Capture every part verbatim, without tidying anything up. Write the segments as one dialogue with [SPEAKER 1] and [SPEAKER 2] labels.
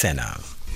[SPEAKER 1] सेना।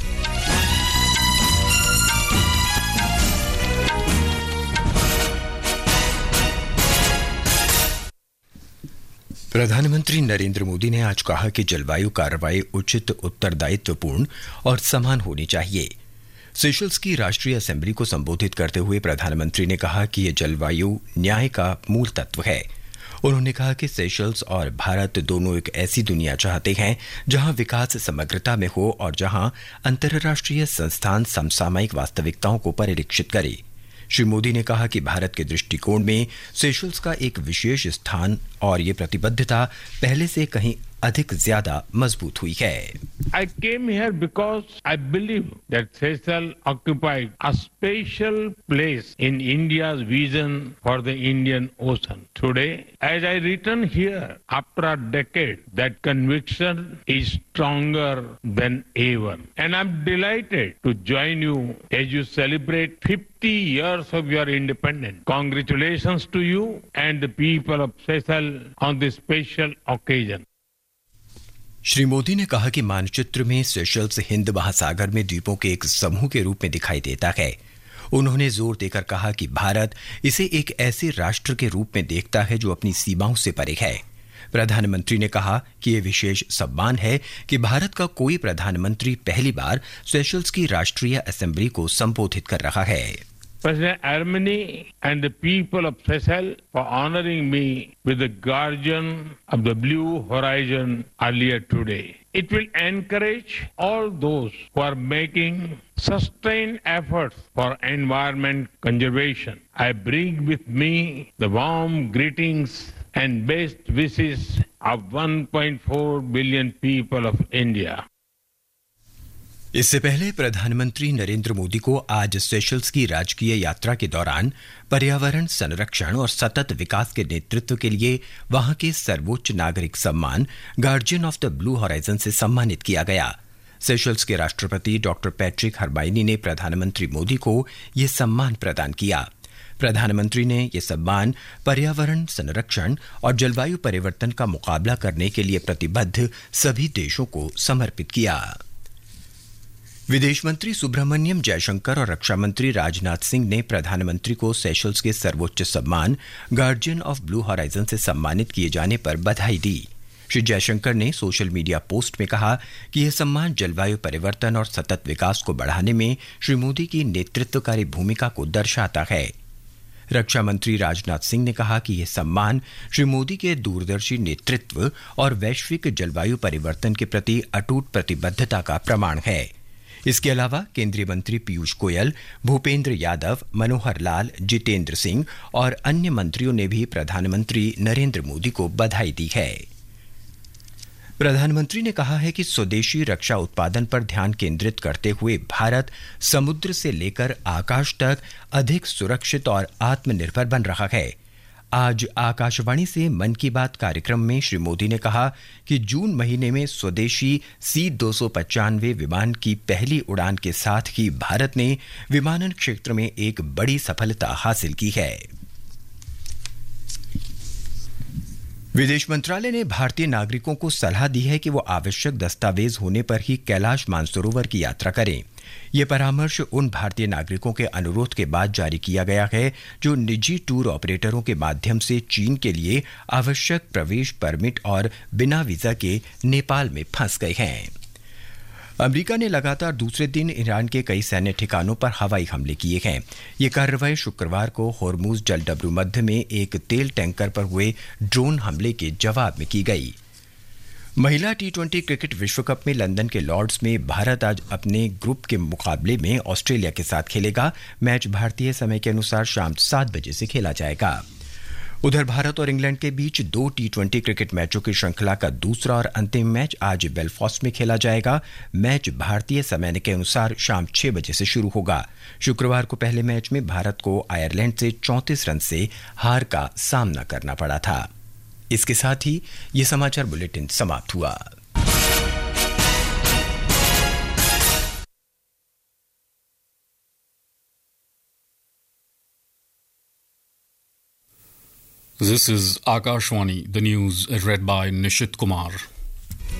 [SPEAKER 1] प्रधानमंत्री नरेंद्र मोदी ने आज कहा कि जलवायु कार्रवाई उचित, उत्तरदायित्वपूर्ण और समान होनी चाहिए। सेशल्स की राष्ट्रीय असेंबली को संबोधित करते हुए प्रधानमंत्री ने कहा कि यह जलवायु न्याय का मूल तत्व है। उन्होंने कहा कि सेशल्स और भारत दोनों एक ऐसी दुनिया चाहते हैं जहां विकास समग्रता में हो और जहां अंतर्राष्ट्रीय संस्थान समसामयिक वास्तविकताओं को परिलक्षित करे। श्री मोदी ने कहा कि भारत के दृष्टिकोण में सेशल्स का एक विशेष स्थान और ये प्रतिबद्धता पहले से कहीं अधिक ज्यादा मजबूत हुई है।
[SPEAKER 2] I came here because I believe that Seychelles occupied a special place in India's vision for the Indian Ocean. Today, as I return here after a decade, that conviction is stronger than ever. And I'm delighted to join you as you celebrate fifty years of your independence. Congratulations to you and the people of Seychelles on this special occasion.
[SPEAKER 1] Shri Modi ने कहा कि मानचित्र में Seychelles Hind महासागर में द्वीपों के एक समूह के रूप में दिखाई देता है। उन्होंने जोर देकर कहा कि भारत इसे एक ऐसे राष्ट्र के रूप में देखता है जो अपनी सीमाओं से परे है। प्रधानमंत्री ने कहा कि यह विशेष सम्मान है कि भारत का कोई प्रधानमंत्री पहली बार सेशल्स की राष्ट्रीय असेंबली को संबोधित कर रहा है।
[SPEAKER 2] President Armeni and the people of Seychelles for honoring me with the Guardian of the Blue Horizon earlier today. It will encourage all those who are making sustained efforts for environment conservation. I bring with me the warm greetings and best wishes of one point four billion people of India.
[SPEAKER 1] इससे पहले प्रधानमंत्री नरेंद्र मोदी को आज Seychelles की राजकीय यात्रा के दौरान पर्यावरण संरक्षण और सतत विकास के नेतृत्व के लिए वहां के सर्वोच्च नागरिक सम्मान guardian of the blue horizon से सम्मानित किया गया। सेशल्स के राष्ट्रपति डॉक्टर पैट्रिक हर्माइनी ने प्रधानमंत्री मोदी को यह सम्मान प्रदान किया। प्रधानमंत्री ने यह सम्मान पर्यावरण संरक्षण और जलवायु परिवर्तन का मुकाबला करने के लिए प्रतिबद्ध सभी देशों को समर्पित किया। विदेश मंत्री सुब्रमण्यम जयशंकर और रक्षा मंत्री राजनाथ सिंह ने प्रधानमंत्री को सेशल्स के सर्वोच्च सम्मान गार्जियन ऑफ ब्लू हॉराइजन से सम्मानित किए जाने पर बधाई दी। श्री जयशंकर ने सोशल मीडिया पोस्ट में कहा कि यह सम्मान जलवायु परिवर्तन और सतत विकास को बढ़ाने में श्री मोदी की नेतृत्वकारी भूमिका को दर्शाता है। रक्षा मंत्री राजनाथ सिंह ने कहा कि यह सम्मान श्री मोदी के दूरदर्शी नेतृत्व और वैश्विक जलवायु परिवर्तन के प्रति अटूट प्रतिबद्धता का प्रमाण है। इसके अलावा केंद्रीय मंत्री पीयूष गोयल, भूपेंद्र यादव, मनोहर लाल, जितेंद्र सिंह और अन्य मंत्रियों ने भी प्रधानमंत्री नरेंद्र मोदी को बधाई दी है। प्रधानमंत्री ने कहा है कि स्वदेशी रक्षा उत्पादन पर ध्यान केंद्रित करते हुए भारत समुद्र से लेकर आकाश तक अधिक सुरक्षित और आत्मनिर्भर बन रहा है। आज आकाशवाणी से मन की बात कार्यक्रम में श्री मोदी ने कहा कि जून महीने में स्वदेशी सी दो सौ पचानवे विमान की पहली उड़ान के साथ ही भारत ने विमानन क्षेत्र में एक बड़ी सफलता हासिल की है। विदेश मंत्रालय ने भारतीय नागरिकों को सलाह दी है कि वो आवश्यक दस्तावेज होने पर ही कैलाश मानसरोवर की यात्रा करें। ये परामर्श उन भारतीय नागरिकों के अनुरोध के बाद जारी किया गया है जो निजी टूर ऑपरेटरों के माध्यम से चीन के लिए आवश्यक प्रवेश परमिट और बिना वीजा के नेपाल में फंस गए हैं। अमेरिका ने लगातार दूसरे दिन ईरान के कई सैन्य ठिकानों पर हवाई हमले किए हैं। ये कार्रवाई शुक्रवार को होर्मुज जलडब्रू मध्य में एक तेल टैंकर पर हुए ड्रोन हमले के जवाब में की गई। महिला टी ट्वेंटी क्रिकेट विश्व कप में लंदन के लॉर्ड्स में भारत आज अपने ग्रुप के मुकाबले में ऑस्ट्रेलिया के साथ खेलेगा। मैच भारतीय समय के अनुसार शाम सात बजे से खेला जाएगा। उधर भारत और इंग्लैंड के बीच दो टी ट्वेंटी क्रिकेट मैचों की श्रृंखला का दूसरा और अंतिम मैच आज बेलफास्ट में खेला जाएगा। मैच भारतीय समय के अनुसार शाम छह बजे से शुरू होगा। शुक्रवार को पहले मैच में भारत को आयरलैंड से चौंतीस रन से हार का सामना करना पड़ा था। इसके साथ ही ये समाचार बुलेटिन समाप्त हुआ।
[SPEAKER 3] This is Akashwani, the news read by Nishit Kumar.